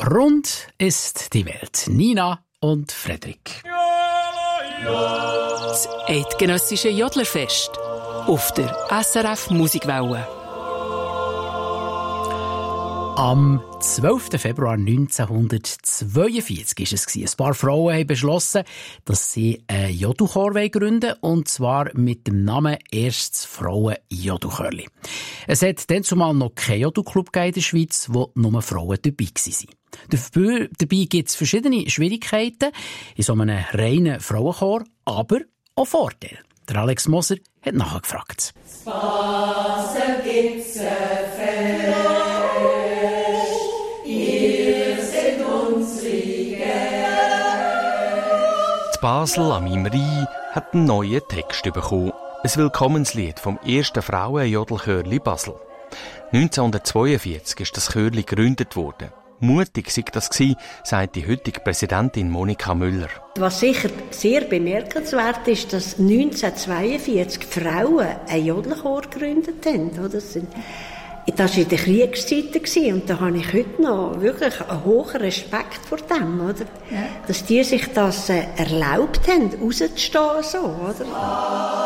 Rund ist die Welt. Nina und Frederik. Das eidgenössische Jodlerfest auf der SRF Musikwelle. Am 12. Februar 1942 war es. Ein paar Frauen haben beschlossen, dass sie einen Jodelchor gründen wollen, und zwar mit dem Namen «Erstes Frauen-Jodelchörli». Es hat dann zumal noch keinen Jodelclub in der Schweiz, wo nur Frauen dabei waren. Dabei gibt es verschiedene Schwierigkeiten in so einem reinen Frauenchor, aber auch Vorteile. Der Alex Moser hat nachgefragt. In Basel gibt's ein Fest, ihr seid unsere Gäste. In Basel am Rhein hat einen neuen Text bekommen. Ein Willkommenslied vom ersten Frauen-Jodelchörli Basel. 1942 ist das Chörli gegründet worden. Mutig sei das gewesen, sagt die heutige Präsidentin Monika Müller. Was sicher sehr bemerkenswert ist, dass 1942 Frauen einen Jodelchor gegründet haben. Das war in der Kriegszeit und da habe ich heute noch wirklich einen hohen Respekt vor dem, oder? Ja. Dass die sich das erlaubt haben, rauszustehen so, oder?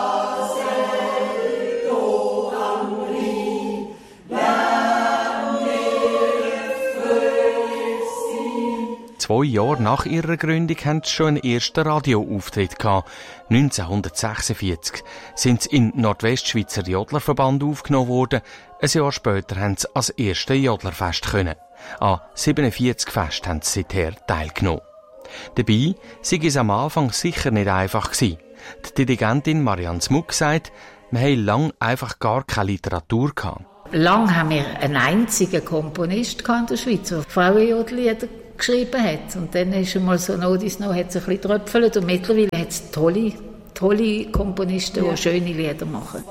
2 Jahre nach ihrer Gründung hatten sie schon einen ersten Radioauftritt gehabt. 1946 sind sie in den Nordwestschweizer Jodlerverband aufgenommen worden. Ein Jahr später haben sie als erste Jodlerfest können. An 47 Festen haben sie seither teilgenommen. Dabei sei es am Anfang sicher nicht einfach gewesen. Die Dirigentin Marianne Smuck sagt, wir hatten lange einfach gar keine Literatur gehabt. Lang haben wir einen einzigen Komponist in der Schweiz, der Frauenjodellieder geschrieben hat. Und dann ist einmal so Nodis noch, hat es ein bisschen tröpfelt. Und mittlerweile hat es tolle Komponisten, die schöne Lieder machen.